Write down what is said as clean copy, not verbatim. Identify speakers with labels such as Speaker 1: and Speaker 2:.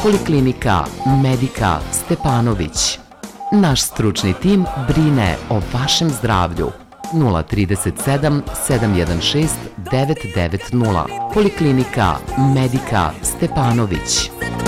Speaker 1: Poliklinika Medika Stepanović. Naš stručni tim brine o vašem zdravlju. 037 716 990. Poliklinika Medika Stepanović.